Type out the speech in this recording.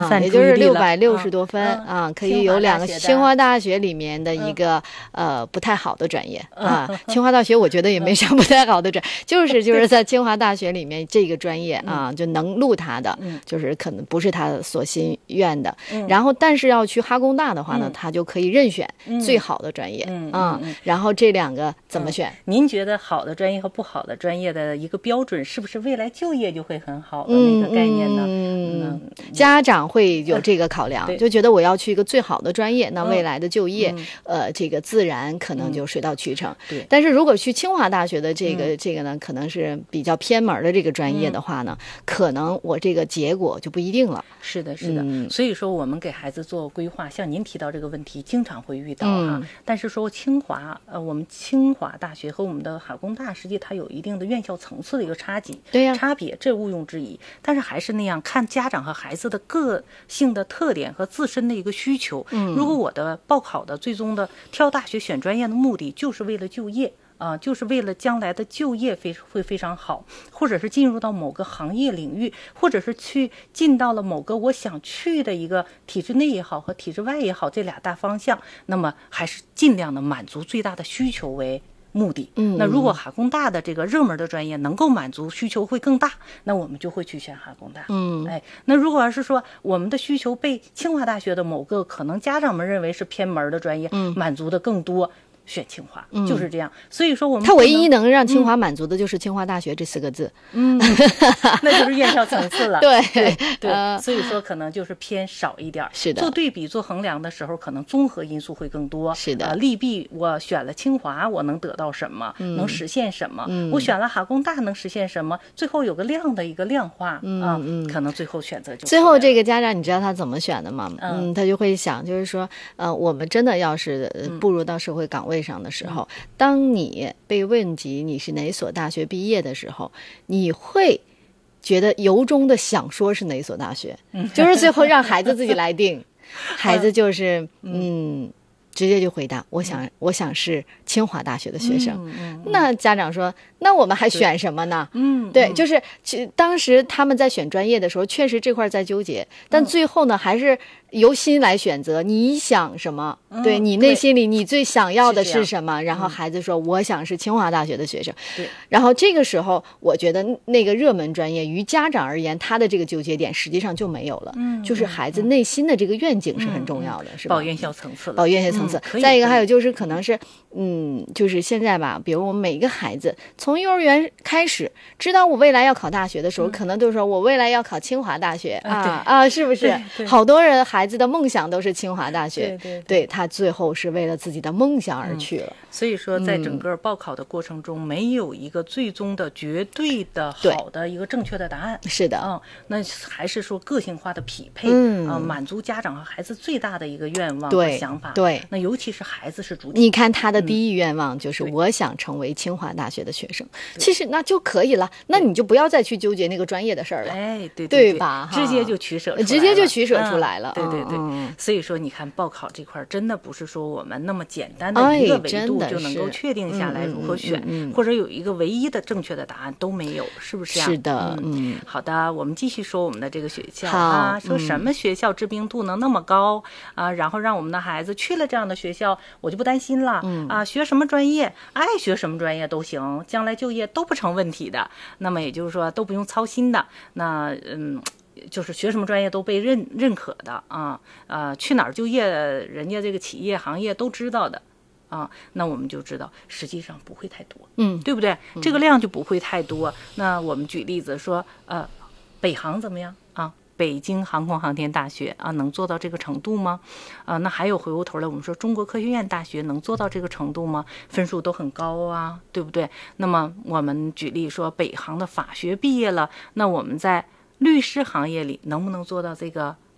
也就是660多分啊，可以有2个清华大学里面的一个不太好的专业啊。清华大学我觉得也没啥不太好的专业，就是在清华大学里面这个专业啊就能录他的，就是可能不是他所心愿的。然后但是要去哈工大的话呢，他就可以任选最好的专业啊。然后这2个怎么选？ 您觉得好的专业和不好的专业的一个标准，是不是未来就业就会很好的那个概念呢？ 家长会有这个考量，就觉得我要去一个最好的专业，那未来的就业，这个自然可能就水到渠成。 对。 但是如果去清华大学的这个呢，可能是比较偏门的这个专业的话呢，可能我这个结果就不一定了。 是的，是的。所以说我们给孩子做规划，像您提到这个问题，经常会遇到哈。但是说我们清华大学和我们的哈工大，实际它有一定的院校层次的一个差别，这毋庸置疑。但是还是那样，看家长和孩子的个性的特点和自身的一个需求。如果我的报考的最终的挑大学选专业的目的就是为了就业就是为了将来的就业会非常好，或者是进入到某个行业领域，或者是进到了某个我想去的一个体制内也好和体制外也好这2大方向，那么还是尽量的满足最大的需求为目的。那如果哈工大的这个热门的专业能够满足需求会更大，那我们就会去选哈工大。那如果要是说我们的需求被清华大学的某个可能家长们认为是偏门的专业满足的更多，选清华，就是这样。所以说我们它唯一能让清华满足的就是清华大学这4个字。 那就是院校层次了。 对， 所以说可能就是偏少一点。 是的。 做对比做衡量的时候，可能综合因素会更多。 是的。 利弊我选了清华我能得到什么，能实现什么，我选了哈工大能实现什么，最后有个量的一个量化可能最后选择就最后这个家长你知道他怎么选的吗？他就会想，就是说我们真的要是步入到社会岗位上的时候，当你被问及你是哪所大学毕业的时候，你会觉得由衷的想说是哪所大学，就是最后让孩子自己来定。孩子就是直接就回答我想是清华大学的学生。那家长说那我们还选什么呢？对，就是当时他们在选专业的时候确实这块在纠结，但最后呢还是由心来选择你想什么，对，你内心里你最想要的是什么，然后孩子说我想是清华大学的学生。然后这个时候我觉得那个热门专业于家长而言他的这个纠结点实际上就没有了。就是孩子内心的这个愿景是很重要的，是吧？ 报院校层次了， 报院校层次。再一个还有就是可能是就是现在吧，比如我们每个孩子从幼儿园开始知道我未来要考大学的时候，可能都说我未来要考清华大学是不是？好多人孩子的梦想都是清华大学。对，他最后是为了自己的梦想而去了。 所以说在整个报考的过程中没有一个最终的绝对的好的一个正确的答案。 是的。 那还是说个性化的匹配满足家长和孩子最大的一个愿望和想法。 对， 那尤其是孩子是主体。 你看他的第一愿望就是我想成为清华大学的学生，其实那就可以了，那你就不要再去纠结那个专业的事儿了。对吧？ 直接就取舍出来了。对。所以说你看报考这块真的不是说我们那么简单的一个维度就能够确定下来如何选，或者有一个唯一的正确的答案都没有，是不是啊？ 是的。 好的，我们继续说我们的这个学校说什么学校知名度能那么高然后让我们的孩子去了这样的学校我就不担心了学什么专业爱学什么专业都行，将来就业都不成问题的，那么也就是说都不用操心的。那就是学什么专业都被认可的去哪儿就业人家这个企业行业都知道的那我们就知道实际上不会太多，对不对？这个量就不会太多。那我们举例子说北航怎么样北京航空航天大学能做到这个程度吗？那还有回过头来我们说中国科学院大学能做到这个程度吗？分数都很高对不对？那么我们举例说北航的法学毕业了，那我们在律师行业里能不能做到这个